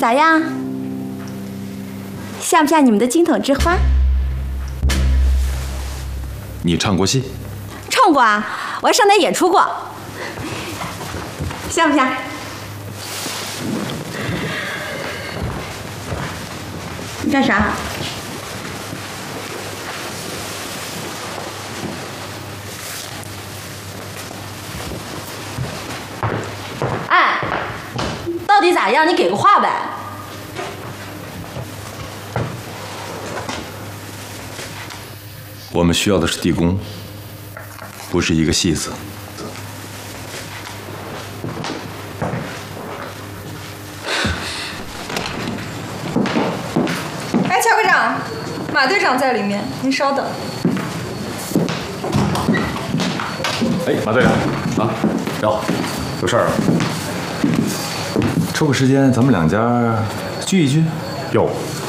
咋样？像不像你们的金筒之花？ 你唱过戏？ 唱过啊，我还上台演出过。像不像？你干啥？哎，到底咋样？你给个话呗。 我们需要的是地宫，不是一个戏子。 哎，乔科长，马队长在里面，您稍等。 哎，马队长啊，有事儿啊？抽个时间，咱们两家聚一聚。哟，